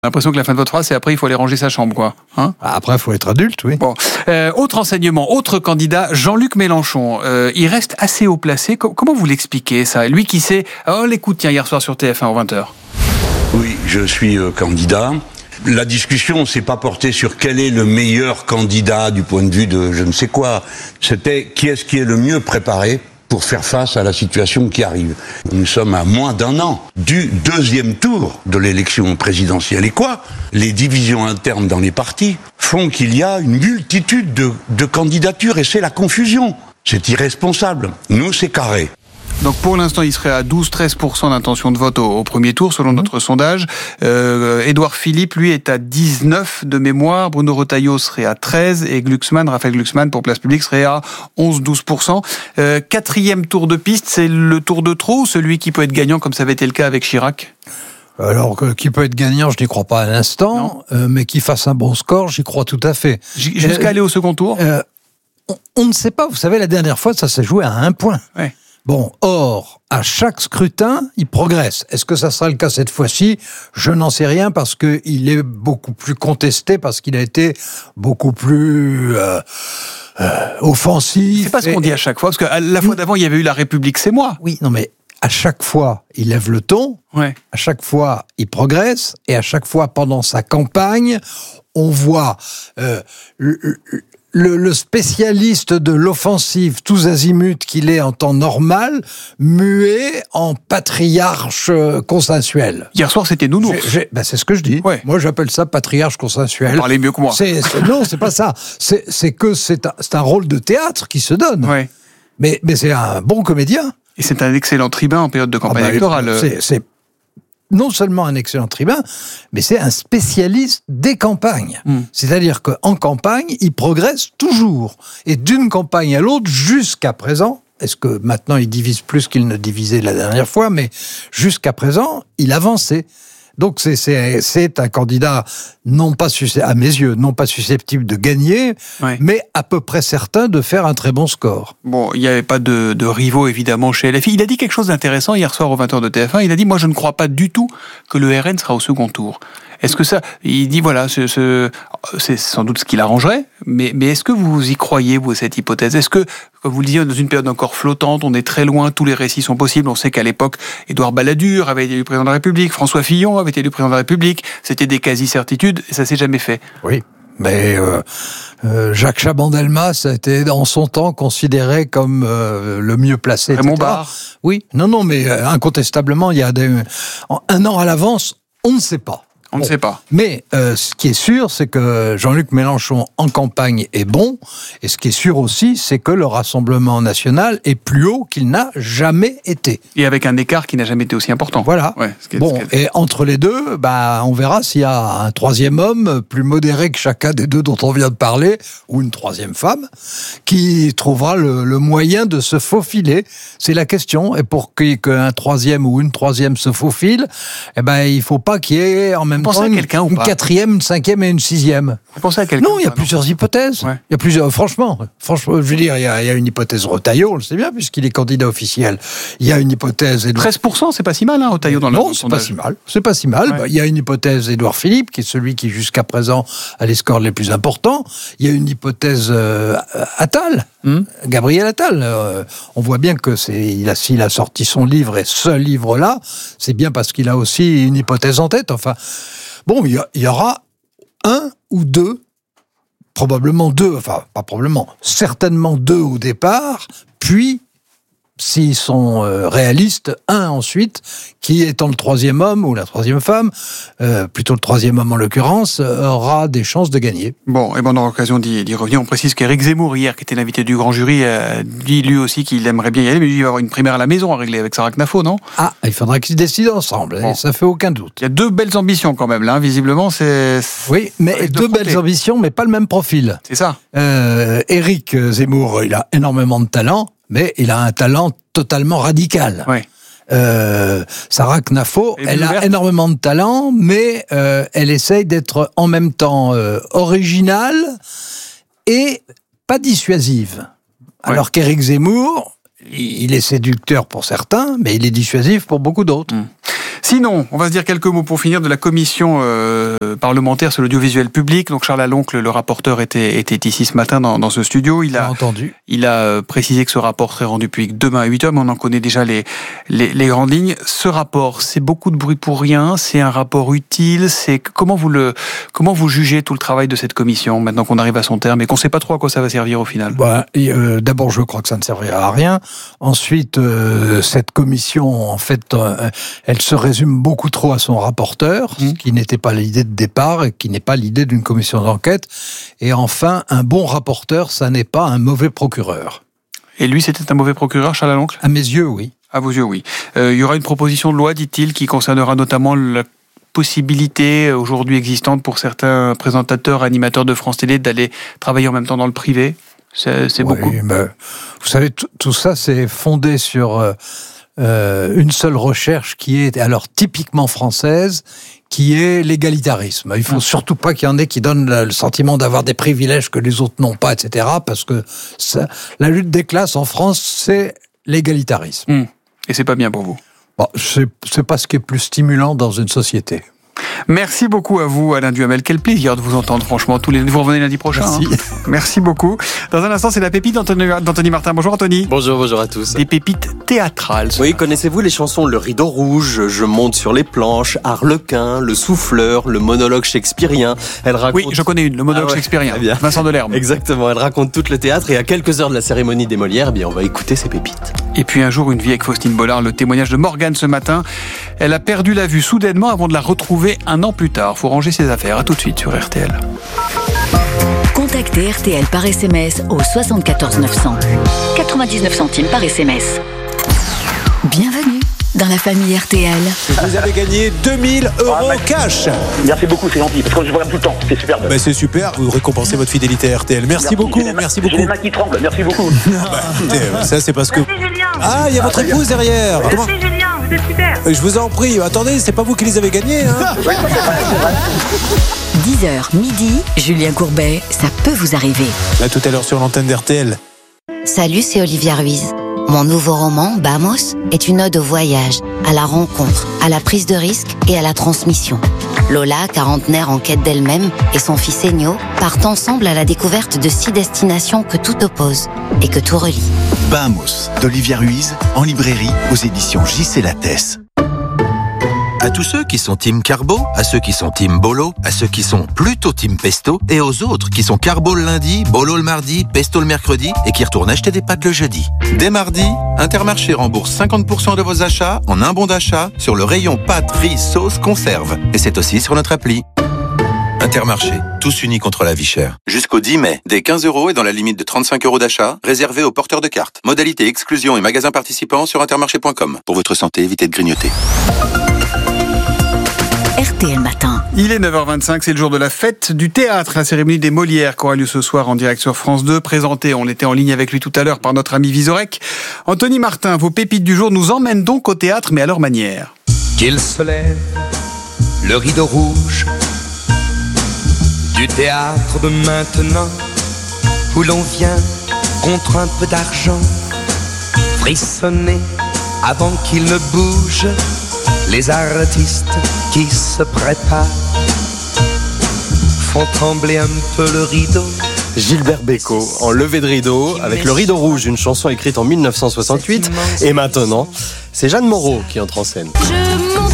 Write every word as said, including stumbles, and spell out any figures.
L'impression que la fin de votre phrase, c'est après, il faut aller ranger sa chambre, quoi. Hein après, il faut être adulte, oui. Bon. Euh, autre enseignement, autre candidat, Jean-Luc Mélenchon. Euh, il reste assez haut placé. Com- comment vous l'expliquez, ça? Lui qui sait... Oh, l'écoute, tiens, hier soir sur T F un, aux vingt heures. Oui, je suis euh, candidat. La discussion s'est pas portée sur quel est le meilleur candidat du point de vue de je ne sais quoi. C'était qui est-ce qui est le mieux préparé pour faire face à la situation qui arrive. Nous sommes à moins d'un an du deuxième tour de l'élection présidentielle. Et quoi ? Les divisions internes dans les partis font qu'il y a une multitude de, de candidatures et c'est la confusion. C'est irresponsable. Nous, c'est carré. Donc pour l'instant, il serait à douze à treize pour cent d'intention de vote au, au premier tour, selon notre sondage. Euh, Édouard Philippe, lui, est à dix-neuf de mémoire. Bruno Retailleau serait à treize et Glucksmann, Raphaël Glucksmann, pour Place Publique, serait à onze à douze pour cent. Euh, quatrième tour de piste, c'est le tour de trop ou celui qui peut être gagnant, comme ça avait été le cas avec Chirac ? Alors, qui peut être gagnant, je n'y crois pas à l'instant, euh, mais qu'il fasse un bon score, j'y crois tout à fait. Jusqu'à euh, aller au second tour euh, on, on ne sait pas, vous savez, la dernière fois, ça s'est joué à un point. Ouais. Bon, or, à chaque scrutin, il progresse. Est-ce que ça sera le cas cette fois-ci ? Je n'en sais rien parce qu'il est beaucoup plus contesté, parce qu'il a été beaucoup plus euh, euh, offensif. C'est pas ce qu'on dit à chaque fois, parce que la fois d'avant, il y avait eu La République, c'est moi. Oui, non mais à chaque fois, il lève le ton, ouais. À chaque fois, il progresse, et à chaque fois, pendant sa campagne, on voit... Euh, le, Le, le spécialiste de l'offensive tous azimuts qu'il est en temps normal, muet en patriarche consensuel. Hier soir, c'était Nounours. J'ai, j'ai, ben c'est ce que je dis. Ouais. Moi, j'appelle ça patriarche consensuel. Vous parlez mieux que moi. C'est, c'est, non, c'est pas ça. C'est, c'est que c'est un, c'est un rôle de théâtre qui se donne. Ouais. Mais, mais c'est un bon comédien. Et c'est un excellent tribun en période de campagne ah ben, électorale. C'est, c'est non seulement un excellent tribun, mais c'est un spécialiste des campagnes. Mmh. C'est-à-dire qu'en campagne, il progresse toujours. Et d'une campagne à l'autre, jusqu'à présent, est-ce que maintenant il divise plus qu'il ne divisait la dernière fois, mais jusqu'à présent, il avançait. Donc c'est, c'est, c'est un candidat, non pas à mes yeux, non pas susceptible de gagner, ouais. mais à peu près certain de faire un très bon score. Bon, il n'y avait pas de, de rivaux, évidemment, chez L F I. Il a dit quelque chose d'intéressant hier soir aux vingt heures de T F un. Il a dit, moi, je ne crois pas du tout que le R N sera au second tour. Est-ce que ça... Il dit, voilà, ce, ce, c'est sans doute ce qui l'arrangerait, mais, mais est-ce que vous y croyez, vous, cette hypothèse ? Est-ce que, comme vous le disiez, dans une période encore flottante, on est très loin, tous les récits sont possibles. On sait qu'à l'époque, Édouard Balladur avait été élu président de la République, François Fillon avait été élu président de la République. C'était des quasi-certitudes, et ça s'est jamais fait. Oui, mais euh, euh, Jacques Chaban-Delmas a été, en son temps, considéré comme euh, le mieux placé. Raymond Barre. Oui, non, non, mais euh, incontestablement, il y a des, un an à l'avance, on ne sait pas. On bon. ne sait pas. Mais euh, ce qui est sûr, c'est que Jean-Luc Mélenchon en campagne est bon. Et ce qui est sûr aussi, c'est que le Rassemblement national est plus haut qu'il n'a jamais été. Et avec un écart qui n'a jamais été aussi important. Voilà. Ouais, ce qui est, bon, ce qui est... et entre les deux, bah, on verra s'il y a un troisième homme plus modéré que chacun des deux dont on vient de parler, ou une troisième femme, qui trouvera le, le moyen de se faufiler. C'est la question. Et pour qu'un troisième ou une troisième se faufile, eh ben, il ne faut pas qu'il y ait en même Vous pensez à quelqu'un une ou pas ? quatrième, une cinquième et une sixième. Vous pensez à quelqu'un ? Non, il y a plusieurs hypothèses. Ouais. Il y a plusieurs. Franchement, franchement, je veux dire, il y a, il y a une hypothèse Retailleau, on le sait bien, puisqu'il est candidat officiel. Il y a une hypothèse. Édouard... treize pour cent, c'est pas si mal, hein, Retailleau dans le Non, c'est pas si mal. C'est pas si mal. Ouais. Bah, il y a une hypothèse Édouard Philippe, qui est celui qui jusqu'à présent a les scores les plus importants. Il y a une hypothèse euh, Attal, hum. Gabriel Attal. Euh, on voit bien que c'est, il a, s'il a sorti son livre et ce livre-là, c'est bien parce qu'il a aussi une hypothèse en tête. Enfin. Bon, il y, y aura un ou deux, probablement deux, enfin, pas probablement, certainement deux au départ, puis, s'ils sont euh, réalistes, un ensuite, qui étant le troisième homme ou la troisième femme, euh, plutôt le troisième homme en l'occurrence, euh, aura des chances de gagner. Bon, et ben on aura l'occasion d'y, d'y revenir. On précise qu'Éric Zemmour, hier, qui était l'invité du grand jury, a dit lui aussi qu'il aimerait bien y aller, mais lui, il va avoir une primaire à la maison à régler avec Sarah Knafo, non ? Ah, il faudra qu'ils décident ensemble, bon. Et ça fait aucun doute. Il y a deux belles ambitions quand même, là, visiblement, c'est... Oui, mais deux de belles ambitions, mais pas le même profil. C'est ça. Euh, Éric Zemmour, il a énormément de talent, mais il a un talent totalement radical. Oui. Euh, Sarah Knafo, elle, elle a énormément de talent, mais euh, elle essaye d'être en même temps euh, originale et pas dissuasive. Ouais. Alors qu'Éric Zemmour, il est séducteur pour certains, mais il est dissuasif pour beaucoup d'autres. Mmh. Sinon, on va se dire quelques mots pour finir de la commission euh, parlementaire sur l'audiovisuel public. Donc Charles Aloncle, le rapporteur, était, était ici ce matin dans, dans ce studio. Il a, entendu. il a précisé que ce rapport serait rendu public demain à huit heures, mais on en connaît déjà les, les, les grandes lignes. Ce rapport, c'est beaucoup de bruit pour rien, c'est un rapport utile. C'est comment vous le, comment vous jugez tout le travail de cette commission maintenant qu'on arrive à son terme et qu'on ne sait pas trop à quoi ça va servir au final? Bah, euh, d'abord, je crois que ça ne servira à rien. Ensuite, euh, cette commission, en fait, euh, elle se résume beaucoup trop à son rapporteur, mmh. ce qui n'était pas l'idée de départ et qui n'est pas l'idée d'une commission d'enquête. Et enfin, un bon rapporteur, ça n'est pas un mauvais procureur. Et lui, c'était un mauvais procureur, Charles Aloncle? À mes yeux, oui. À vos yeux, oui. Euh, il y aura une proposition de loi, dit-il, qui concernera notamment la possibilité aujourd'hui existante pour certains présentateurs, animateurs de France Télé d'aller travailler en même temps dans le privé. C'est, c'est oui, beaucoup. Mais vous savez, tout, tout ça, c'est fondé sur euh, euh, une seule recherche qui est alors typiquement française, qui est l'égalitarisme. Il ne faut mmh. surtout pas qu'il y en ait qui donnent le sentiment d'avoir des privilèges que les autres n'ont pas, et cetera. Parce que ça, la lutte des classes en France, c'est l'égalitarisme. Mmh. Et c'est pas bien pour vous? Bon, c'est, c'est pas ce qui est plus stimulant dans une société. Merci beaucoup à vous, Alain Duhamel. Quel plaisir de vous entendre, franchement. Tous les... Vous revenez lundi prochain. Merci. Hein. Merci beaucoup. Dans un instant, c'est la pépite d'Anthony, d'Anthony Martin. Bonjour, Anthony. Bonjour, bonjour à tous. Des pépites théâtrales. Oui, connaissez-vous les chansons Le Rideau Rouge, Je monte sur les planches, Harlequin, Le Souffleur, le monologue shakespearien. Elle raconte... Oui, je connais une, le monologue ah ouais, shakespearien. Vincent Delerme. Exactement. Elle raconte tout le théâtre et à quelques heures de la cérémonie des Molières, eh bien, on va écouter ces pépites. Et puis un jour, une vie avec Faustine Bollard, le témoignage de Morgane ce matin. Elle a perdu la vue soudainement avant de la retrouver un an plus tard. Faut ranger ses affaires. À tout de suite sur R T L. Contactez R T L par S M S au soixante-quatorze neuf cents. quatre-vingt-dix-neuf centimes par S M S. Bienvenue dans la famille R T L. Vous avez gagné deux mille euros ah, cash. Merci beaucoup, c'est gentil, parce que je vous regarde tout le temps, c'est superbe. Bah, c'est super, vous récompensez votre fidélité à R T L. Merci, merci beaucoup, merci beaucoup. J'ai les mains qui tremblent, merci beaucoup. bah, écoutez, ça c'est parce que... Merci Julien. Ah, il y a votre épouse derrière. Merci Comment... Julien, vous êtes super. Je vous en prie, attendez, c'est pas vous qui les avez gagnés, hein. dix heures midi, Julien Courbet, ça peut vous arriver. Là tout à l'heure sur l'antenne d'R T L. Salut, c'est Olivia Ruiz. Mon nouveau roman, Bamos, est une ode au voyage, à la rencontre, à la prise de risque et à la transmission. Lola, quarantenaire en quête d'elle-même, et son fils Ennio partent ensemble à la découverte de six destinations que tout oppose et que tout relie. Bamos, d'Olivia Ruiz, en librairie aux éditions J C Lattès. À tous ceux qui sont team carbo, à ceux qui sont team bolo, à ceux qui sont plutôt team pesto, et aux autres qui sont carbo le lundi, bolo le mardi, pesto le mercredi, et qui retournent acheter des pâtes le jeudi. Dès mardi, Intermarché rembourse cinquante pour cent de vos achats en un bon d'achat sur le rayon pâtes, riz, sauce, conserve. Et c'est aussi sur notre appli. Intermarché, tous unis contre la vie chère. Jusqu'au dix mai, dès quinze euros et dans la limite de trente-cinq euros d'achat, réservé aux porteurs de cartes. Modalité exclusion et magasins participants sur intermarché point com. Pour votre santé, évitez de grignoter. R T L Matin. Il est neuf heures vingt-cinq, c'est le jour de la fête du théâtre, la cérémonie des Molières qui aura lieu ce soir en direct sur France deux. Présenté, on était en ligne avec lui tout à l'heure par notre ami Vizorek. Anthony Martin, vos pépites du jour nous emmènent donc au théâtre, mais à leur manière. Qu'il se lève, le rideau rouge du théâtre de maintenant, où l'on vient contre un peu d'argent, frissonner avant qu'il ne bouge. Les artistes qui se préparent font trembler un peu le rideau. Gilbert Bécaud, en levée de rideau, avec Le Rideau Rouge, une chanson écrite en mille neuf cent soixante-huit. Et maintenant, c'est Jeanne Moreau qui entre en scène. Je